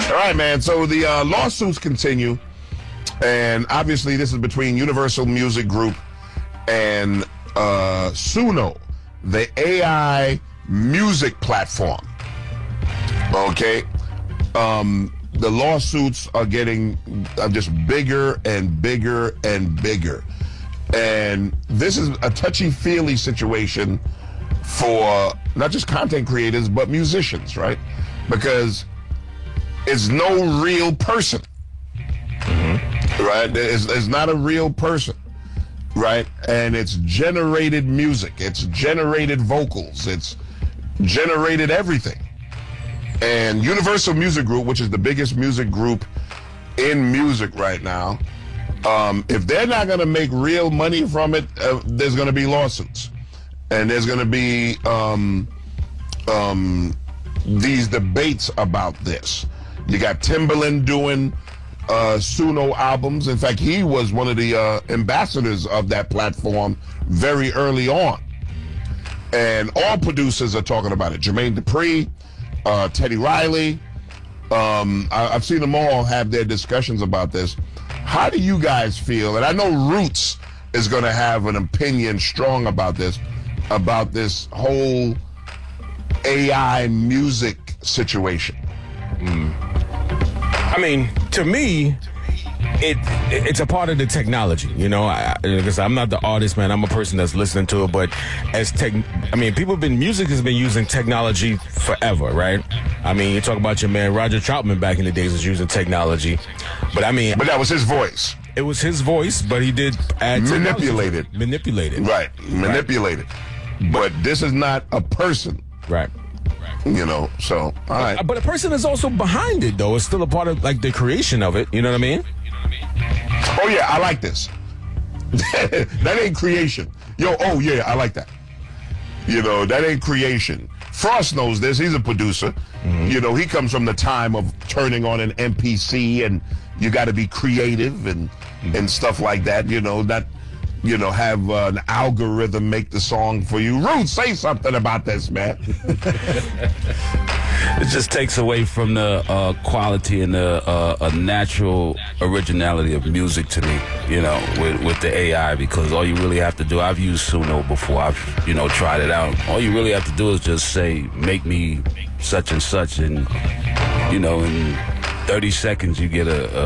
All right, man. So the lawsuits continue, and obviously this is between Universal Music Group and Suno, the AI music platform. Okay, the lawsuits are getting just bigger and bigger and bigger, and this is a touchy-feely situation for not just content creators but musicians, right? Because it's no real person, right? It's not a real person, right? And it's generated music, it's generated vocals, it's generated everything. And Universal Music Group, which is the biggest music group in music right now, if they're not going to make real money from it, there's going to be lawsuits. And there's going to be these debates about this. You got Timbaland doing Suno albums. In fact, he was one of the ambassadors of that platform very early on. And all producers are talking about it. Jermaine Dupri, Teddy Riley. I've seen them all have their discussions about this. How do you guys feel? And I know Roots is going to have an opinion strong about this whole AI music situation. I mean, to me, it's a part of the technology, you know. Because I'm not the artist, man. I'm a person that's listening to it. But music has been using technology forever, right? I mean, you talk about your man Roger Troutman back in the days was using technology, but that was his voice. It was his voice, but he did add manipulated, right? Manipulated. But this is not a person, right? You know, so all right. But a person is also behind it, though. It's still a part of like the creation of it. You know what I mean? Oh yeah, I like this. That ain't creation. Oh yeah, I like that. You know, that ain't creation. Frost knows this. He's a producer. You know, he comes from the time of turning on an MPC, and you got to be creative and stuff like that. You know, not have an algorithm make the song for you. Roots, say something about this, man. It just takes away from the quality and the natural originality of music to me, you know, with the AI, because all you really have to do, I've used Suno before, I've, tried it out. All you really have to do is just say, make me such and such, and, in 30 seconds you get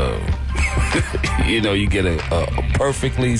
a perfectly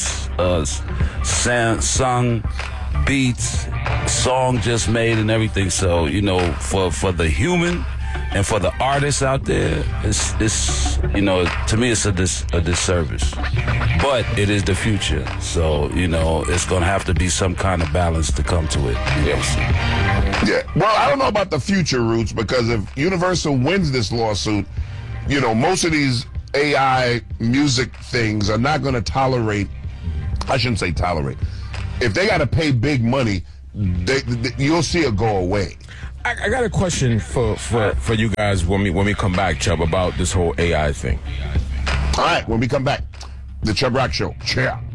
sung beats, song just made and everything. So, for the human and for the artists out there, it's to me it's a disservice. But it is the future. So, it's going to have to be some kind of balance to come to it. Yes. Yeah. Well, I don't know about the future, Roots, because if Universal wins this lawsuit, most of these AI music things are not going to tolerate, I shouldn't say tolerate. If they got to pay big money, you'll see it go away. I got a question for you guys when we come back, Chubb, about this whole AI thing. All right, when we come back, the Chubb Rock Show. Cheer.